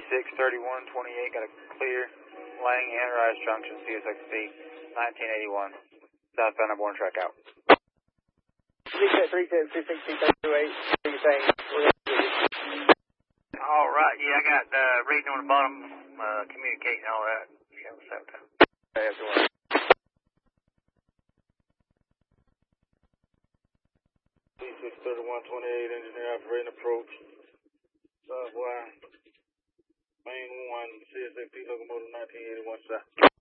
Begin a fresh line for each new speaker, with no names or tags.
363128, got a clear Lang and Rise Junction, CSXP 1981. Southbound airborne track out.
310, 268,
All right, yeah, I got reading on the bottom, communicating all that. Yeah, what's up?
Okay, that's the one.
363128, engineer operating approach. Southwire, main 1, CSXP locomotive 1981 south.